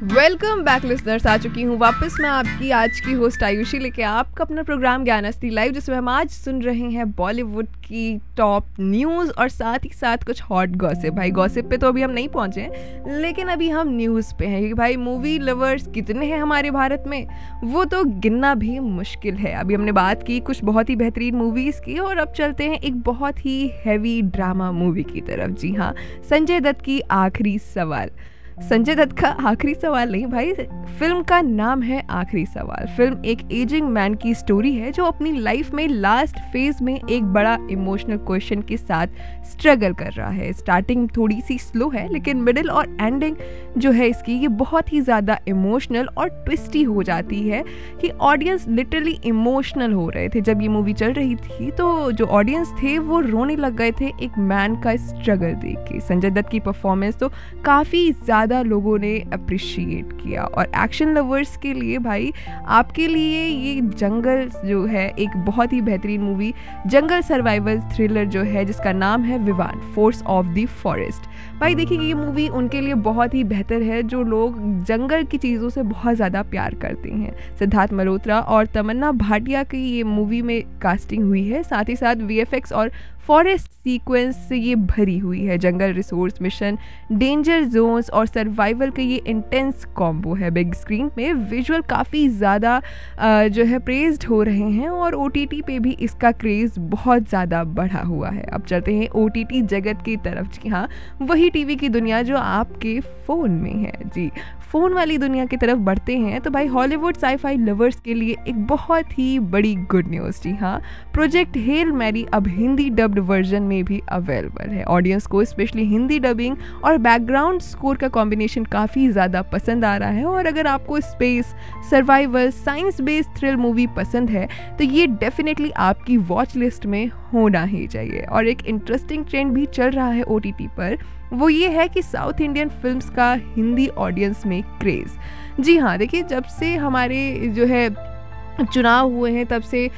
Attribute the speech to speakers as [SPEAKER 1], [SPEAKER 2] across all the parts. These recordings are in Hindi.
[SPEAKER 1] वेलकम बैक लिसनर्स, आ चुकी हूँ वापस मैं आपकी आज की होस्ट आयुषी लेके आपका अपना प्रोग्राम ज्ञानस्ती लाइव, जिसमें हम आज सुन रहे हैं बॉलीवुड की टॉप न्यूज़ और साथ ही साथ कुछ हॉट गॉसिप। भाई गॉसिप पे तो अभी हम नहीं पहुँचे हैं, लेकिन अभी हम न्यूज़ पे हैं क्योंकि भाई मूवी लवर्स कितने हैं हमारे भारत में वो तो गिनना भी मुश्किल है। अभी हमने बात की कुछ बहुत ही बेहतरीन मूवीज़ की और अब चलते हैं एक बहुत ही हैवी ड्रामा मूवी की तरफ। जी हाँ, संजय दत्त की आखिरी सवाल। संजय दत्त का आखिरी सवाल नहीं भाई, फिल्म का नाम है आखिरी सवाल। फिल्म एक एजिंग मैन की स्टोरी है जो अपनी लाइफ में लास्ट फेज में एक बड़ा इमोशनल क्वेश्चन के साथ स्ट्रगल कर रहा है। स्टार्टिंग थोड़ी सी स्लो है, लेकिन मिडिल और एंडिंग जो है इसकी ये बहुत ही ज़्यादा इमोशनल और ट्विस्टी हो जाती है कि ऑडियंस लिटरली इमोशनल हो रहे थे। जब ये मूवी चल रही थी तो जो ऑडियंस थे वो रोने लग गए थे एक मैन का स्ट्रगल देख के। संजय दत्त की परफॉर्मेंस तो काफ़ी ज़्यादा लोगों ने अप्रिशिएट किया और एक्शन लवर्स के लिए भाई आपके लिए ये जंगल जो है एक बहुत ही बेहतरीन मूवी, जंगल सर्वाइवल थ्रिलर जो है जिसका नाम है Vivaan force of the forest. भाई देखिए ये मूवी उनके लिए बहुत ही बेहतर है जो लोग जंगल की चीज़ों से बहुत ज़्यादा प्यार करते हैं। सिद्धार्थ मल्होत्रा और तमन्ना भाटिया की ये मूवी में कास्टिंग हुई है, साथ ही साथ वीएफएक्स और फॉरेस्ट सीक्वेंस से ये भरी हुई है। जंगल रिसोर्स मिशन, डेंजर जोन्स और सर्वाइवल का ये इंटेंस कॉम्बो है। बिग स्क्रीन में विजुअल काफ़ी ज़्यादा जो है प्रेज्ड हो रहे हैं और ओटीटी पे भी इसका क्रेज़ बहुत ज़्यादा बढ़ा हुआ है। अब चलते हैं ओटीटी जगत की तरफ। जी हाँ, वही टीवी की दुनिया जो आपके फ़ोन में है। जी, फ़ोन वाली दुनिया की तरफ बढ़ते हैं तो भाई हॉलीवुड साई-फाई लवर्स के लिए एक बहुत ही बड़ी गुड न्यूज़। जी हाँ, प्रोजेक्ट हेल मैरी अब हिंदी डब्ड वर्जन में भी अवेलेबल है। ऑडियंस को स्पेशली हिंदी डबिंग और बैकग्राउंड स्कोर का कॉम्बिनेशन काफ़ी ज़्यादा पसंद आ रहा है और अगर आपको space, survival, science based thrill movie पसंद है तो ये डेफिनेटली आपकी वॉच लिस्ट में होना ही चाहिए। और एक इंटरेस्टिंग ट्रेंड भी चल रहा है ओटीटी पर, वो ये है कि साउथ इंडियन फिल्म्स का हिंदी ऑडियंस में क्रेज़। जी हाँ, देखिए जब से हमारे जो है चुनाव हुए हैं तब से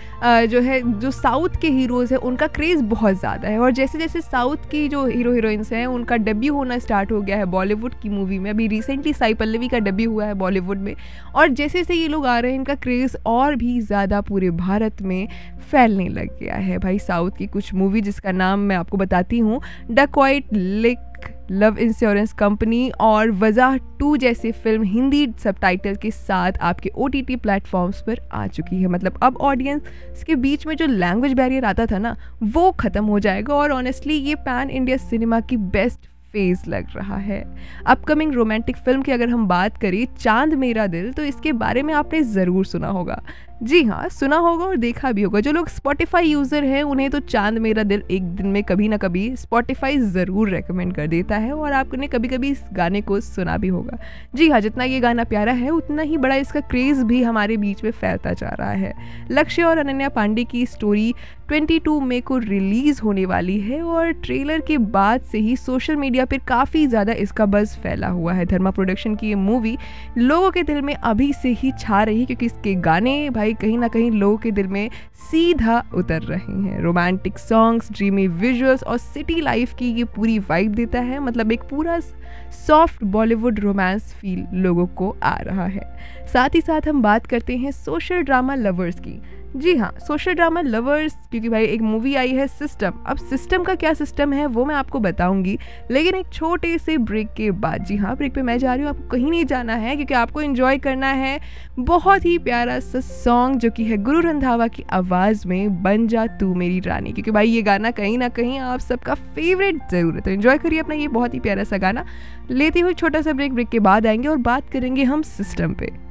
[SPEAKER 1] जो साउथ के हीरोज़ हैं उनका क्रेज़ बहुत ज़्यादा है और जैसे जैसे साउथ की जो हीरो हीरोइंस हैं उनका डेब्यू होना स्टार्ट हो गया है बॉलीवुड की मूवी में। अभी रिसेंटली साई पल्लवी का डेब्यू हुआ है बॉलीवुड में और जैसे जैसे ये लोग आ रहे हैं इनका क्रेज़ और भी ज़्यादा पूरे भारत में फैलने लग गया है। भाई साउथ की कुछ मूवी जिसका नाम मैं आपको बताती हूँ, डकॉइट लिक, लव इंश्योरेंस कंपनी और वजह 2 जैसी फिल्म हिंदी सबटाइटल के साथ आपके ओटीटी प्लेटफॉर्म्स पर आ चुकी है। मतलब अब ऑडियंस के बीच में जो लैंग्वेज बैरियर आता था ना वो ख़त्म हो जाएगा और ऑनेस्टली ये पैन इंडिया सिनेमा की बेस्ट फेज लग रहा है। अपकमिंग रोमांटिक फिल्म की अगर हम बात करें चांद मेरा दिल, तो इसके बारे में आपने ज़रूर सुना होगा। जी हाँ, सुना होगा और देखा भी होगा। जो लोग स्पॉटिफाई यूज़र हैं उन्हें तो चांद मेरा दिल एक दिन में कभी ना कभी स्पॉटिफाई ज़रूर रेकमेंड कर देता है और आपने कभी कभी इस गाने को सुना भी होगा। जी हाँ, जितना ये गाना प्यारा है उतना ही बड़ा इसका क्रेज़ भी हमारे बीच में फैलता जा रहा है। लक्ष्य और अनन्या पांडे की स्टोरी 22 मई को रिलीज़ होने वाली है और ट्रेलर के बाद से ही सोशल मीडिया पर काफ़ी ज़्यादा इसका बज़ फैला हुआ है। धर्मा प्रोडक्शन की ये मूवी लोगों के दिल में अभी से ही छा रही क्योंकि इसके गाने भाई कहीं ना कहीं लोगों के दिल में सीधा उतर रहे हैं। रोमांटिक सॉन्ग्स, ड्रीमी विजुअल्स और सिटी लाइफ की ये पूरी वाइब देता है। मतलब एक पूरा सॉफ्ट बॉलीवुड रोमांस फील लोगों को आ रहा है। साथ ही साथ हम बात करते हैं सोशल ड्रामा लवर्स की। जी हाँ, सोशल ड्रामा लवर्स क्योंकि भाई एक मूवी आई है सिस्टम। अब सिस्टम का क्या सिस्टम है वो मैं आपको बताऊंगी, लेकिन एक छोटे से ब्रेक के बाद। जी हाँ, ब्रेक पे मैं जा रही हूँ, आपको कहीं नहीं जाना है क्योंकि आपको एंजॉय करना है बहुत ही प्यारा सा सॉन्ग जो कि है गुरु रंधावा की आवाज़ में बन जा तू मेरी रानी, क्योंकि भाई ये गाना कहीं ना कहीं आप सबका फेवरेट ज़रूर है। तो एंजॉय करिए अपना ये बहुत ही प्यारा सा गाना। लेती हुई छोटा सा ब्रेक के बाद आएंगे और बात करेंगे हम सिस्टम पे।